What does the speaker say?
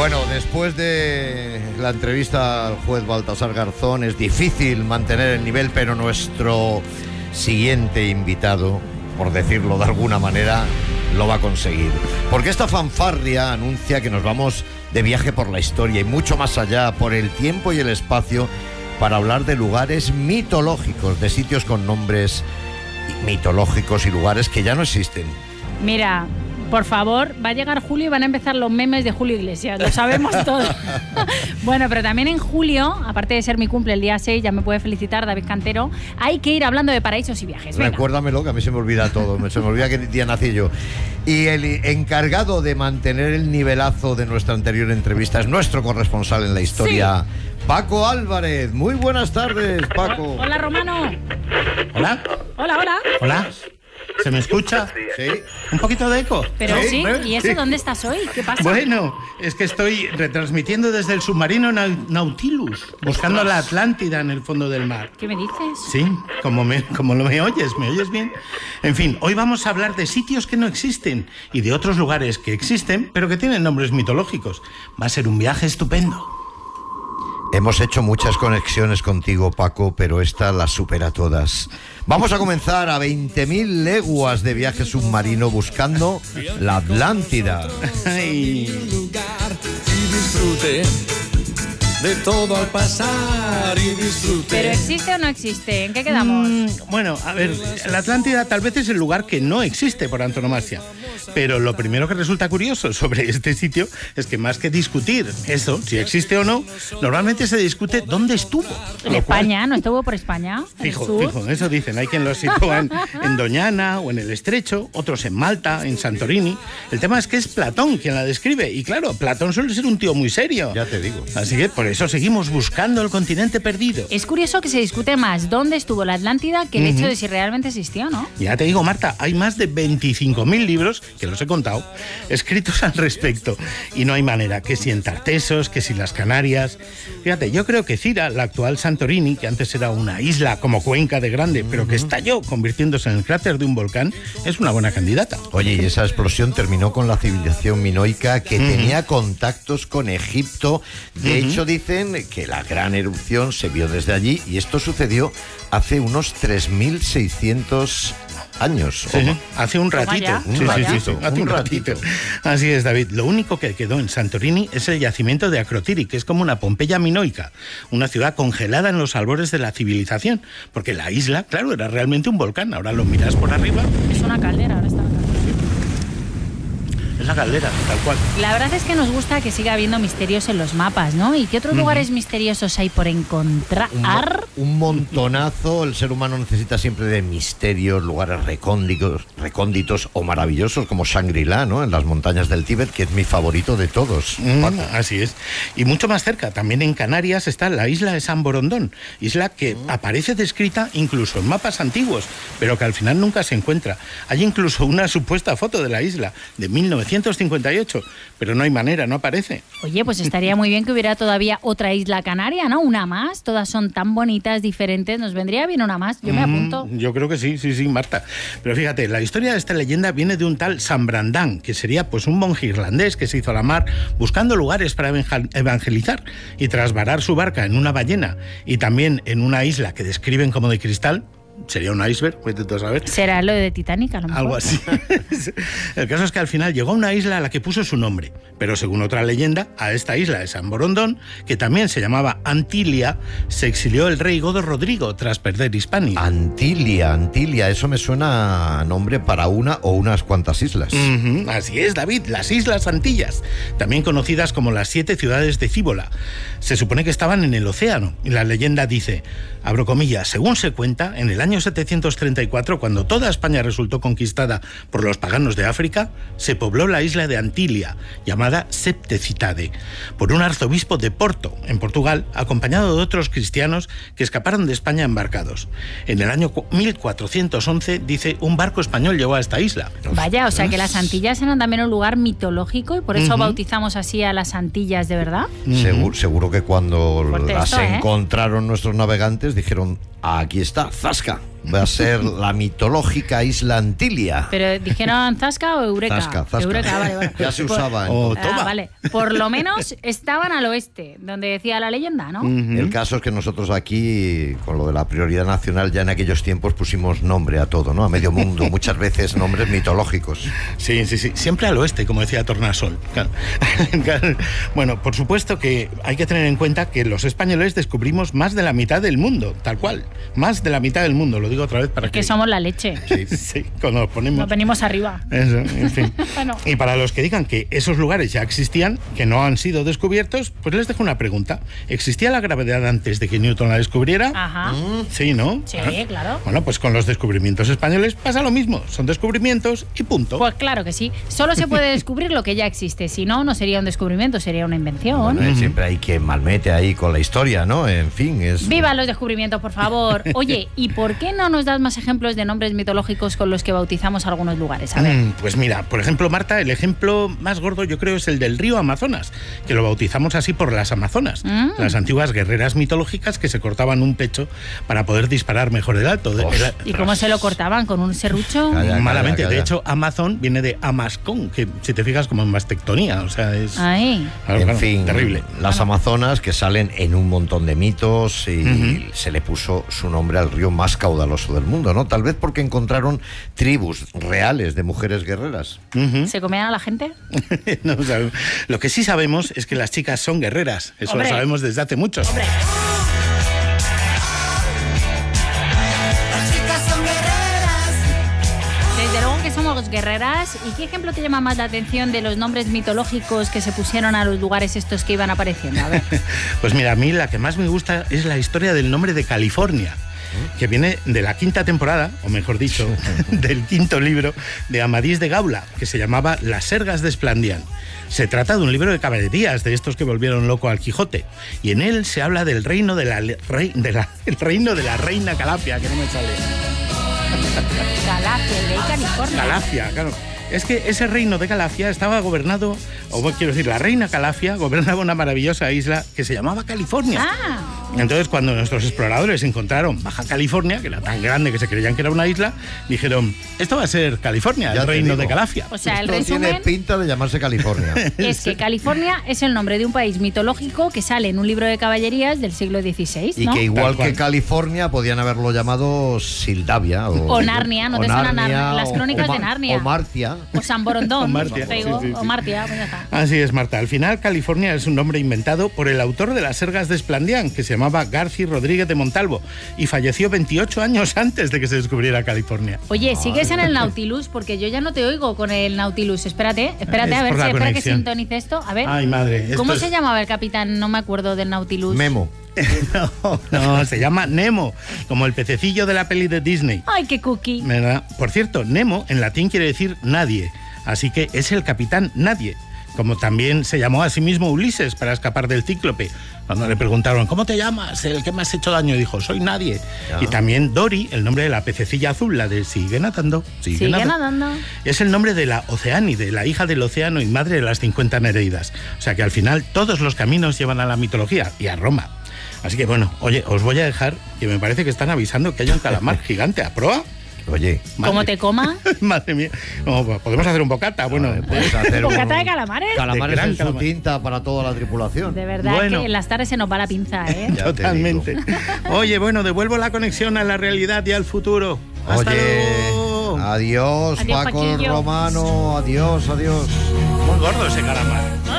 Bueno, después de la entrevista al juez Baltasar Garzón es difícil mantener el nivel, pero nuestro siguiente invitado, por decirlo de alguna manera, lo va a conseguir. Porque esta fanfarria anuncia que nos vamos de viaje por la historia y mucho más allá, por el tiempo y el espacio, para hablar de lugares mitológicos, de sitios con nombres mitológicos y lugares que ya no existen. Mira, por favor, va a llegar julio y van a empezar los memes de Julio Iglesias, lo sabemos todo. Bueno, pero también en julio, aparte de ser mi cumple el día 6, ya me puede felicitar David Cantero, hay que ir hablando de paraísos y viajes. Venga. Recuérdamelo, que a mí se me olvida todo, se me olvida qué día nací yo. Y el encargado de mantener el nivelazo de nuestra anterior entrevista es nuestro corresponsal en la historia, sí. Paco Álvarez. Muy buenas tardes, Paco. Hola, Romano. Hola. Hola, hola. Hola. ¿Se me escucha? Sí. ¿Un poquito de eco? Pero sí, ¿y eso dónde estás hoy? ¿Qué pasa? Bueno, es que estoy retransmitiendo desde el submarino Nautilus, buscando la Atlántida en el fondo del mar. ¿Qué me dices? Sí, como me oyes bien. En fin, hoy vamos a hablar de sitios que no existen y de otros lugares que existen, pero que tienen nombres mitológicos. Va a ser un viaje estupendo. Hemos hecho muchas conexiones contigo, Paco, pero esta la supera todas. Vamos a comenzar a 20.000 leguas de viaje submarino buscando la Atlántida. De todo al pasar y disfrute. ¿Pero existe o no existe? ¿En qué quedamos? Bueno, a ver, la Atlántida tal vez es el lugar que no existe por antonomasia. Pero lo primero que resulta curioso sobre este sitio es que más que discutir eso, si existe o no, normalmente se discute dónde estuvo. En España, ¿no estuvo por España? Fijo, eso dicen. Hay quien lo sitúa en Doñana o en el Estrecho, otros en Malta, en Santorini. El tema es que es Platón quien la describe. Y claro, Platón suele ser un tío muy serio. Ya te digo. Así que por eso seguimos buscando el continente perdido. Es curioso que se discute más dónde estuvo la Atlántida que el hecho de si realmente existió, ¿no? Ya te digo, Marta, hay más de 25.000 libros, que los he contado, escritos al respecto. Y no hay manera, que si en Tartesos, que si las Canarias. Fíjate, yo creo que Cira, la actual Santorini, que antes era una isla como Cuenca de grande, pero que estalló convirtiéndose en el cráter de un volcán, es una buena candidata. Oye, y esa explosión terminó con la civilización minoica que tenía contactos con Egipto. De hecho, dicen que la gran erupción se vio desde allí y esto sucedió hace unos 3.600 años. Sí, hace un ratito. Hace un ratito. Así es, David. Lo único que quedó en Santorini es el yacimiento de Akrotiri, que es como una Pompeya minoica, una ciudad congelada en los albores de la civilización, porque la isla, claro, era realmente un volcán. Ahora lo miras por arriba. Es una caldera, ahora está. Es la caldera, tal cual. La verdad es que nos gusta que siga habiendo misterios en los mapas, ¿no? ¿Y qué otros lugares misteriosos hay por encontrar? Un montonazo. El ser humano necesita siempre de misterios, lugares recónditos o maravillosos, como Shangri-La, ¿no? En las montañas del Tíbet, que es mi favorito de todos. Así es. Y mucho más cerca, también en Canarias, está la isla de San Borondón, isla que aparece descrita incluso en mapas antiguos, pero que al final nunca se encuentra. Hay incluso una supuesta foto de la isla de 1958, pero no hay manera, no aparece. Oye, pues estaría muy bien que hubiera todavía otra isla canaria, ¿no? Una más, todas son tan bonitas, diferentes, nos vendría bien una más, yo me apunto. Yo creo que sí, Marta. Pero fíjate, la historia de esta leyenda viene de un tal San Brandán, que sería pues un monje irlandés que se hizo a la mar buscando lugares para evangelizar, y tras varar su barca en una ballena y también en una isla que describen como de cristal, sería un iceberg, vete tú a saber. Será lo de Titanic, a lo mejor. Algo así. El caso es que al final llegó a una isla a la que puso su nombre, pero según otra leyenda, a esta isla de San Borondón, que también se llamaba Antilia, se exilió el rey Godo Rodrigo tras perder Hispania. Antilia, eso me suena a nombre para una o unas cuantas islas. Así es, David, las Islas Antillas, también conocidas como las 7 ciudades de Cíbola. Se supone que estaban en el océano, y la leyenda dice, abro comillas, según se cuenta, en el año 734, cuando toda España resultó conquistada por los paganos de África, se pobló la isla de Antilia, llamada Septecitade, por un arzobispo de Porto, en Portugal, acompañado de otros cristianos que escaparon de España embarcados. En el año 1411, dice, un barco español llegó a esta isla. Vaya, o sea que las Antillas eran también un lugar mitológico y por eso bautizamos así a las Antillas, ¿de verdad? Seguro que cuando fuerte las esto, encontraron nuestros navegantes dijeron, aquí está, zasca. va a ser la mitológica isla Antilia. Pero dijeron Zasca o Eureka. Zasca. Eureka, vale. Ya se usaba. Vale. Por lo menos estaban al oeste, donde decía la leyenda, ¿no? El caso es que nosotros aquí, con lo de la prioridad nacional, ya en aquellos tiempos pusimos nombre a todo, ¿no? A medio mundo, muchas veces nombres mitológicos. Sí. Siempre al oeste, como decía Tornasol. Claro. Bueno, por supuesto que hay que tener en cuenta que los españoles descubrimos más de la mitad del mundo, tal cual. Más de la mitad del mundo, lo digo otra vez para que somos la leche. Sí, cuando nos ponemos... Nos venimos arriba. Eso, en fin. Bueno. Y para los que digan que esos lugares ya existían, que no han sido descubiertos, pues les dejo una pregunta. ¿Existía la gravedad antes de que Newton la descubriera? Ajá. Sí, ¿no? Sí, claro. Bueno, pues con los descubrimientos españoles pasa lo mismo. Son descubrimientos y punto. Pues claro que sí. Solo se puede descubrir lo que ya existe. Si no, no sería un descubrimiento, sería una invención. Bueno, siempre hay quien malmete ahí con la historia, ¿no? En fin, es... ¡Viva los descubrimientos, por favor! Oye, ¿y por qué no nos das más ejemplos de nombres mitológicos con los que bautizamos algunos lugares? A ver. Pues mira, por ejemplo, Marta, el ejemplo más gordo yo creo es el del río Amazonas, que lo bautizamos así por las Amazonas, las antiguas guerreras mitológicas que se cortaban un pecho para poder disparar mejor el alto. ¿Y cómo se lo cortaban? ¿Con un serrucho? Malamente. De hecho, Amazon viene de Amascón, que si te fijas como en mastectonía, o sea, es... Ay. En fin, terrible. Las Amazonas, que salen en un montón de mitos y se le puso su nombre al río más caudaloso del mundo, ¿no? Tal vez porque encontraron tribus reales de mujeres guerreras. ¿Se comían a la gente? No sabemos. Lo que sí sabemos es que las chicas son guerreras. Eso lo sabemos desde hace mucho. ¡Hombre! Somos guerreras. ¿Y qué ejemplo te llama más la atención de los nombres mitológicos que se pusieron a los lugares estos que iban apareciendo? A ver. Pues mira, a mí la que más me gusta es la historia del nombre de California, que viene de la 5ª temporada, o mejor dicho, del 5º libro de Amadís de Gaula, que se llamaba Las Sergas de Esplandián. Se trata de un libro de caballerías, de estos que volvieron loco al Quijote, y en él se habla del reino de el reino de la reina Calafia, que no me sale. Calafia, y de ahí California. Calafia, claro. Es que ese reino de Calafia estaba gobernado, o quiero decir, la reina Calafia gobernaba una maravillosa isla que se llamaba California. Entonces, cuando nuestros exploradores encontraron Baja California, que era tan grande que se creían que era una isla, dijeron, esto va a ser California, el reino de Calafia. O sea, el Esto resumen tiene pinta de llamarse California. es que California es el nombre de un país mitológico que sale en un libro de caballerías del siglo XVI, ¿no? Y que igual que California podían haberlo llamado Sildavia o Narnia, ¿no te suenan las crónicas de Narnia? O Martia. O San Borondón, o Martia, o Martia, pues ya está. Así es, Marta. Al final, California es un nombre inventado por el autor de Las Sergas de Esplandián, que se llamaba Garci Rodríguez de Montalvo, y falleció 28 años antes de que se descubriera California. Oye, ¿sigues en el Nautilus? Porque yo ya no te oigo con el Nautilus. Espérate, a ver si espera que sintonice esto. A ver. Ay, madre. ¿Cómo se llamaba el capitán? No me acuerdo del Nautilus. Memo. No, se llama Nemo, como el pececillo de la peli de Disney. ¡Ay, qué cookie! ¿Verdad? Por cierto, Nemo en latín quiere decir nadie, así que es el capitán Nadie, como también se llamó a sí mismo Ulises para escapar del cíclope. Cuando le preguntaron, ¿cómo te llamas? ¿El que me has hecho daño? Dijo, soy Nadie. Y también Dory, el nombre de la pececilla azul, la de sigue nadando, sigue nadando. Es el nombre de la Oceánide, la hija del océano y madre de las 50 Nereidas. O sea que al final todos los caminos llevan a la mitología y a Roma. Así que bueno, oye, os voy a dejar, que me parece que están avisando que hay un calamar gigante. ¿A proa? Oye. ¿Cómo te coma? Madre mía. No, podemos hacer un bocata. Bueno, puedes hacer ¿bocata de calamares? Calamares en su tinta para toda la tripulación. De verdad que en las tardes se nos va la pinza, ¿eh? Totalmente. Oye, bueno, devuelvo la conexión a la realidad y al futuro. Hasta luego. Adiós, Paco el Romano. Adiós. Muy gordo ese calamar.